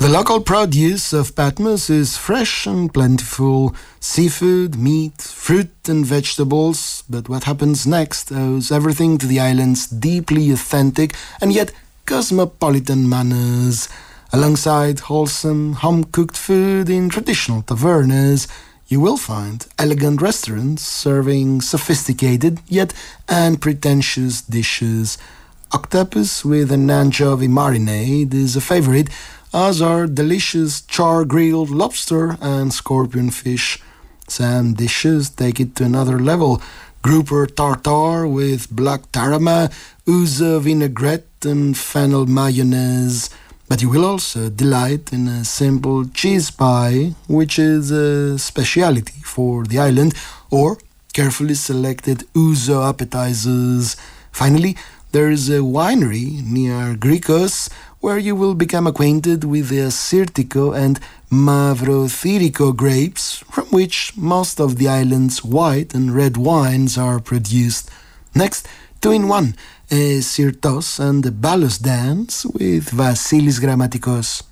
The local produce of Patmos is fresh and plentiful: seafood, meat, fruit and vegetables. But what happens next owes everything to the island's deeply authentic and yet cosmopolitan manners. Alongside wholesome, home-cooked food in traditional tavernas, you will find elegant restaurants serving sophisticated yet unpretentious dishes. Octopus with an anchovy marinade is a favorite, as are delicious char-grilled lobster and scorpion fish. Some dishes take it to another level: grouper tartare with black tarama, ouzo vinaigrette and fennel mayonnaise. But you will also delight in a simple cheese pie, which is a speciality for the island, or carefully selected ouzo appetizers. Finally, there is a winery near Gricos where you will become acquainted with the Assyrtiko and Mavrothirico grapes, from which most of the island's white and red wines are produced. Next, 2-in-1, a Sirtos and a Balos dance with Vasilis Grammatikos.